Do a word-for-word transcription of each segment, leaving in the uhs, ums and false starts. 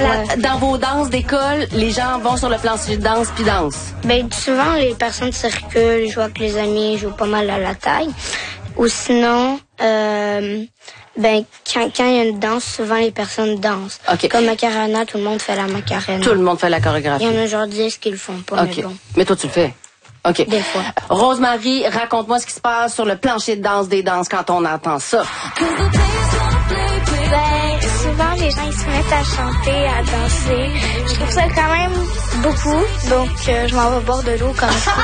la, ouais. Dans vos danses d'école, les gens vont sur le plancher de danse puis dansent? Ben, souvent, les personnes circulent, jouent avec les amis, jouent pas mal à la taille. Ou sinon, euh, ben, quand, quand il y a une danse, souvent les personnes dansent. Okay. Comme Macarena, tout le monde fait la Macarena. Tout le monde fait la chorégraphie. Il y en a genre dix qui le font pas, okay. mais bon. Mais toi, tu le fais? OK. Des fois. Rosemary, raconte-moi ce qui se passe sur le plancher de danse des danses quand on entend ça. Ben, souvent, les gens, ils se mettent à chanter, à danser. Je trouve ça quand même beaucoup. Donc, euh, je m'en vais boire de l'eau comme ça.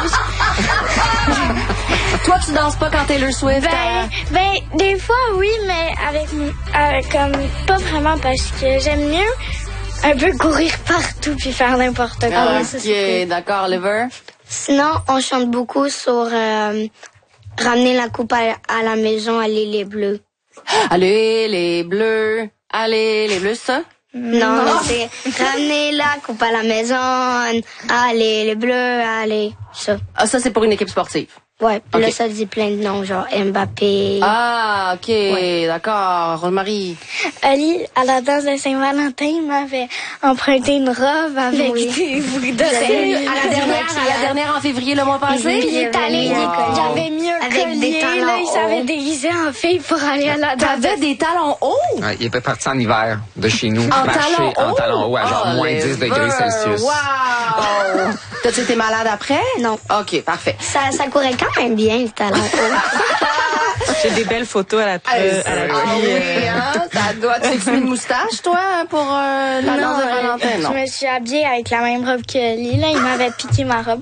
Toi, tu danses pas quand Taylor Swift? Ben, euh... ben, des fois, oui, mais avec, avec comme, pas vraiment parce que j'aime mieux un peu courir partout puis faire n'importe quoi. Ah, Ça, OK, c'est cool. d'accord, Oliver. Sinon, on chante beaucoup sur euh, ramener la coupe à, à la maison, aller les bleus. Allez, les bleus. Allez, les bleus, ça? Non, non. C'est ramener la coupe à la maison, allez les bleus, allez, ça. Ah, ça, c'est pour une équipe sportive. Ouais, puis okay. là, ça dit plein de noms, genre Mbappé. Ah, OK, ouais. D'accord. Rosemary. Ali, à la danse de Saint-Valentin, m'avait emprunté une robe avec oui. des boucles de À la dernière, à la dernière en février le mois passé? Il est allé, wow. j'avais mis un avec collier, des talons là, il s'avait hauts. déguisé en fille pour aller à la danse. T'avais des talons hauts? Ouais, il était parti en hiver de chez nous, en marcher talons en hauts? talons hauts à genre oh, moins dix degrés Celsius. Wow! T'as-tu été malade après? Non. OK, parfait. Ça, ça courait quand même bien, le talon haut. J'ai des belles photos à la euh, à la ah pluie. oui, hein? Ça doit... Tu as une moustache, toi, pour euh, la danse de Valentin? Non. Je me suis habillée avec la même robe que lui, là. Il m'avait piqué ma robe.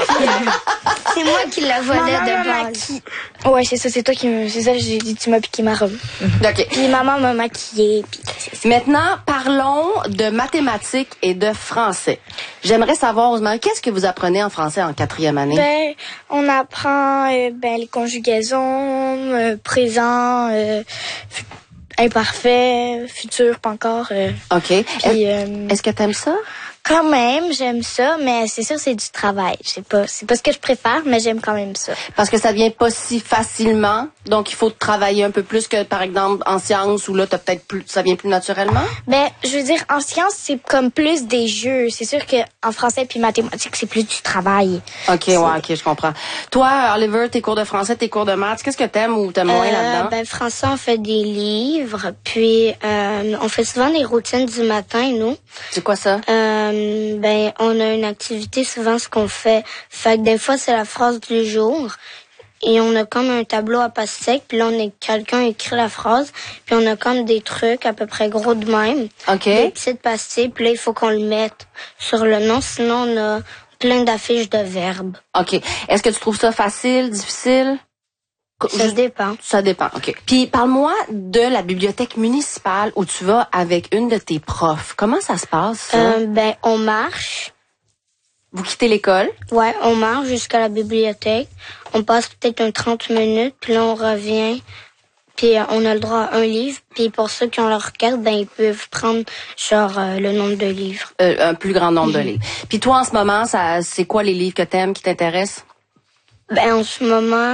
C'est moi qui la volais Maman de m'a base. maquillée. Ouais, c'est ça, c'est toi qui me... C'est ça, j'ai dit, tu m'as piqué ma robe. OK. Puis maman m'a maquillée, puis c'est ça. Maintenant, parlons de mathématiques et de français. J'aimerais savoir, Rosemary, qu'est-ce que vous apprenez en français en quatrième année? Ben, on apprend euh, ben, les conjugaisons, euh, présent, euh, f- imparfait, futur, pas encore. Euh, OK. puis, euh, Est-ce que t'aimes ça? quand même, j'aime ça, mais c'est sûr, c'est du travail. C'est pas, c'est pas ce que je préfère, mais j'aime quand même ça. Parce que ça vient pas si facilement, donc il faut travailler un peu plus que, par exemple, en sciences, où là, t'as peut-être plus, ça vient plus naturellement? Ben, je veux dire, en sciences, c'est comme plus des jeux. C'est sûr que en français puis mathématiques, c'est plus du travail. OK, ouais, OK, je comprends. Toi, Oliver, tes cours de français, tes cours de maths, qu'est-ce que t'aimes ou t'aimes moins Euh, là-dedans? ben, français, on fait des livres, puis euh, on fait souvent des routines du matin, nous. C'est quoi ça? Euh, ben, on a une activité, souvent, ce qu'on fait. Fait que des fois, c'est la phrase du jour. Et on a comme un tableau à passe sec, puis là, on est, quelqu'un écrit la phrase, puis on a comme des trucs à peu près gros de même. OK. Des petites pastilles, puis là, il faut qu'on le mette sur le nom, sinon on a plein d'affiches de verbes. OK. Est-ce que tu trouves ça facile, difficile? Ça dépend. Ça dépend, OK. Puis, parle-moi de la bibliothèque municipale où tu vas avec une de tes profs. Comment ça se passe, ça? Euh, ben, on marche. Vous quittez l'école? Ouais, on marche jusqu'à la bibliothèque. On passe peut-être un trente minutes, puis là, on revient. Puis euh, on a le droit à un livre. Puis pour ceux qui ont leur carte, ben ils peuvent prendre genre euh, le nombre de livres. Euh, un plus grand nombre de livres. Puis toi, en ce moment, ça, c'est quoi les livres que t'aimes, qui t'intéressent? Ben en ce moment...